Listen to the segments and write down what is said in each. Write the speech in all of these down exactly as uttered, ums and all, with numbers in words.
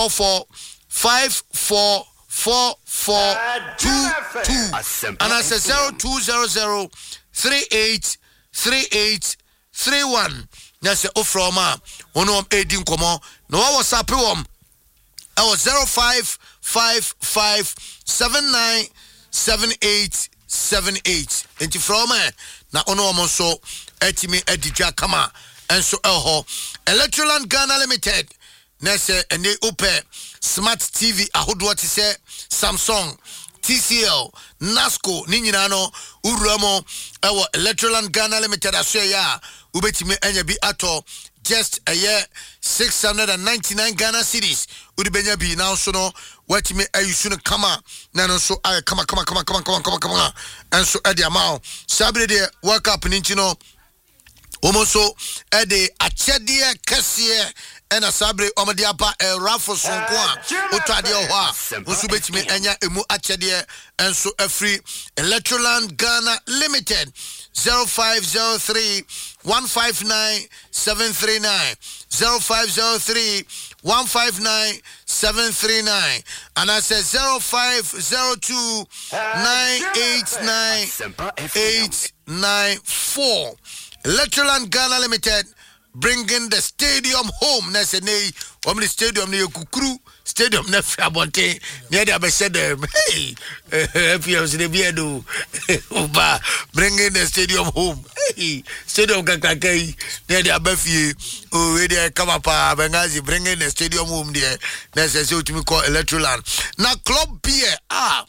four four five four four four two two and as a zero two zero zero three eight three eight three one. That's the ofroma. One of eighteen komo. No one was happy one. I was zero five five five seven nine seven eight seven eight. Enti from na ono mo so etimi edija kama enso elho Electroland Ghana Limited. Nese ene upe smart T V ahodo ti se Samsung, T C L, Nasco, ni nyina no uramo ewo Electroland Ghana Limited aso ya ubetimi enya bi ato just a year six hundred ninety-nine Ghana cedis udi benya bi now so no watimi ayusu no kama na no so ay kama kama kama kama kama kama kama enso e dia mawo sabre de world cup ni ntino omoso e de achede kese ena sabre omade apa e rafo sonko a otade ho a osu betimi enya emu achede enso afri Electroland Ghana Limited zero five zero three one five nine seven three nine zero five zero three one five nine seven three nine and I said zero five zero two nine eight nine eight nine four. Electroland Ghana Limited bringing the stadium home. Na se nei omni stadium ne kukuru stadium na fiabonte near the abesede hey F M C de biedo oba bringing the stadium home. Hey stadium kakakai near the abafie o we dey come up Bengazi bringing the stadium home there. Na se so timi call Electroland na club beer ah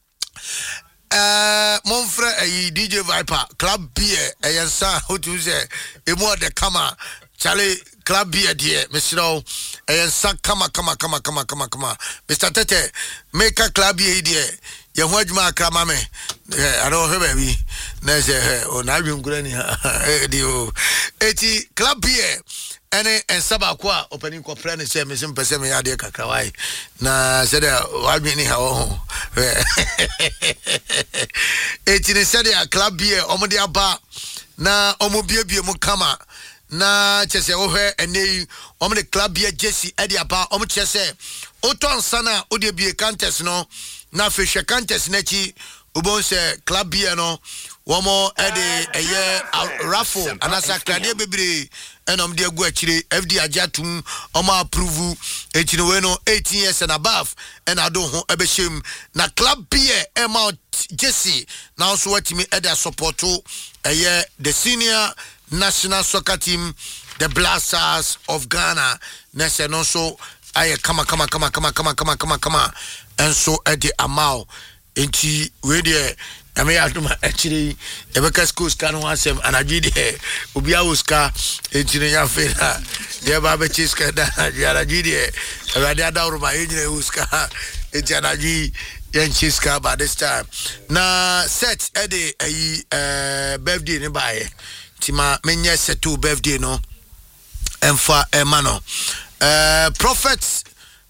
Uh, mon frère a D J Viper club beer a yansa how to say a more de kama Charlie club beer dear Mister a yansa kama kama kama kama kama kama Mister Tete make a club beer dear ya hojma kama me I don't have baby na say on album granny dio eti club beer ene ensaba kwa opening ko friend say me sim pese me ade kakrawai na said walmi ni ha ho eti ne said a club beer omode aba na omobiebie mu kama na chese wo hwe ene omode club beer jersey ade aba omo chese oton sana ode bie contest no na fehwe contest na chi ubon se club beer no womo ede eye raffle anasa krade bebre enom de agu akire F D ajatum omo approve etino we no eighteen years and above and ado ho ebeshem na club beer amount Jesse now so watimi eda support eye the senior national soccer team the Blasters of Ghana na se no so aye kama kama kama kama kama kama kama kama and so ede amount enti we there I mean, actually, Ebeka schools can want some and I did here. Ubia Uska, engineer Fena, dear Baba Chiska, Yarajidi, Radia Daurma, engineer Uska, Ejanaji, Yan Chiska by this time. Na set Eddie a birthday nearby. Tima Menya set two birthday no, and for a mano. Prophets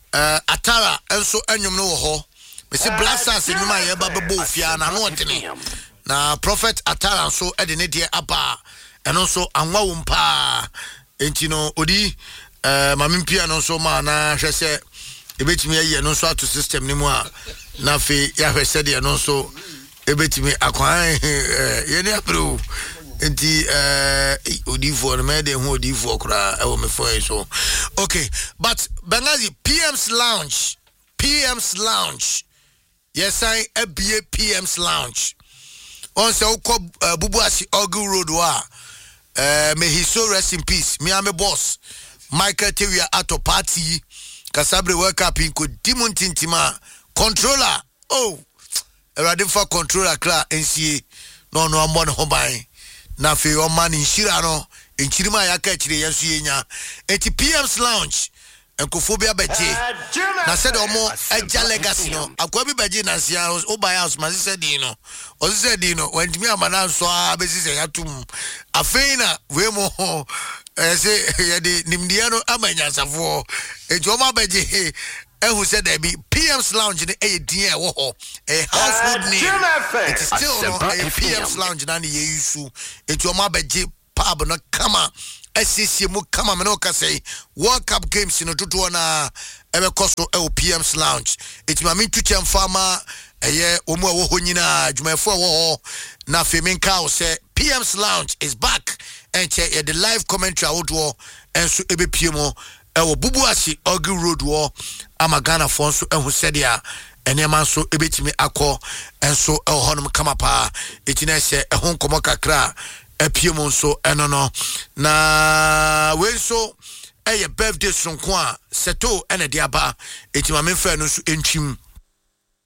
Atara, and so Anyum no ho. Me say Blasters in my eba bebo fia na no ntene na Prophet Atara so e de ne de aba eno so anwa wumpa enti no odi eh mamimpia no so ma na hwese ebetimi aye no so ato system ni mu a na fe ya hwese de no so ebetimi akwan ye ne abro enti eh odi for no me de hu odi for kra e wo me for so okay but Bengazi P M's Lounge P M's Lounge. Yes, I a B A P M's Lounge. On se uko bubuasi Ogu Road wa. Uh, may he so rest in peace. Me am a boss. Michael Tewia ato party. Kasabre work up in ko Dimon Tintima. Controller. Oh. Erade for controller kla N C A. No no amon hobai. Na fe o man in Shira no. In Chirima yaka chire yansu yenya. Eti P M's Lounge. Enkofobia beje na said omo eja legacy no akwa bi beje na sia o buy house ma said di no o said di no when me amana so abesi se yatum afeina we mo eh say ye di nimdia no amanya safo ejo ma beje ehu said there be P M's Lounge ni e din e wo ho a household name it is still no a P M's Lounge na ni ye yusu ejo ma beje pub no kama S C C mu kama me no ka say World Cup games no tutu na ebe koso e P M's Lounge. Eti ma min tuche mfama eye omu a wo ho nyina adwumafo a wo ho na feminka wo se P M's Lounge is back and che the live commentary awodo enso ebe P M e wo Bubuasi Ogi Road wo amagana fo nso ehu sede a enema nso ebetimi akọ enso e honum kama pa etina se ehun komo kakra epie mu nso eno no na we nso eye birthday sonko a seto ene de aba etima memfa no nso entwim